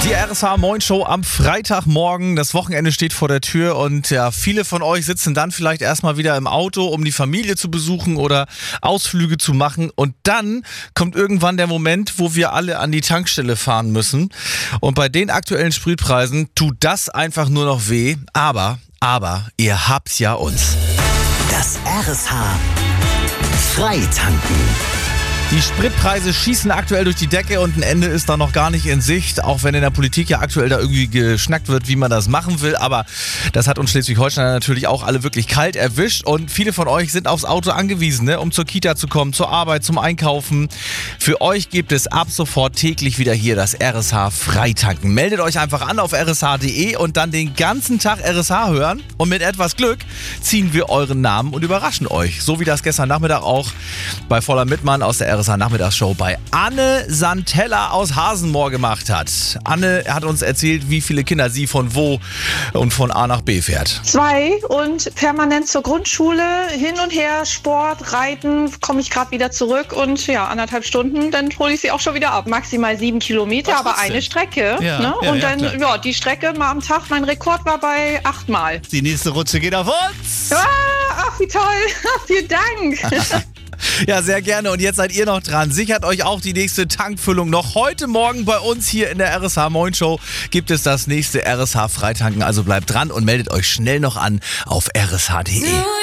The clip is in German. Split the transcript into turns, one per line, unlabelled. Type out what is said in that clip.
Die RSH Moin Show am Freitagmorgen. Das Wochenende steht vor der Tür und ja, viele von euch sitzen dann vielleicht erstmal wieder im Auto, um die Familie zu besuchen oder Ausflüge zu machen. Und dann kommt irgendwann der Moment, wo wir alle an die Tankstelle fahren müssen. Und bei den aktuellen Spritpreisen tut das einfach nur noch weh. Aber ihr habt's ja uns.
Das RSH Freitanken.
Die Spritpreise schießen aktuell durch die Decke und ein Ende ist da noch gar nicht in Sicht, auch wenn in der Politik ja aktuell da irgendwie geschnackt wird, wie man das machen will. Aber das hat uns Schleswig-Holstein natürlich auch alle wirklich kalt erwischt und viele von euch sind aufs Auto angewiesen, um zur Kita zu kommen, zur Arbeit, zum Einkaufen. Für euch gibt es ab sofort täglich wieder hier das RSH Freitanken. Meldet euch einfach an auf rsh.de und dann den ganzen Tag RSH hören und mit etwas Glück ziehen wir euren Namen und überraschen euch. So wie das gestern Nachmittag auch bei Voller Mittmann aus der RSH-Nachmittagsshow bei Anne Santella aus Hasenmoor gemacht hat. Anne hat uns erzählt, wie viele Kinder sie von wo und von A nach B fährt.
2 und permanent zur Grundschule, hin und her, Sport, Reiten, komme ich gerade wieder zurück und ja, 1,5 Stunden, dann hole ich sie auch schon wieder ab. Maximal 7 Kilometer, aber eine Strecke.
Ja,
ne?
ja,
und
ja,
dann,
klar.
die Strecke mal am Tag, mein Rekord war bei 8 Mal.
Die nächste Rutsche geht auf uns.
Ach, wie toll. Vielen Dank.
Ja, sehr gerne. Und jetzt seid ihr noch dran. Sichert euch auch die nächste Tankfüllung noch. Heute Morgen bei uns hier in der RSH Moin Show gibt es das nächste RSH Freitanken. Also bleibt dran und meldet euch schnell noch an auf rsh.de.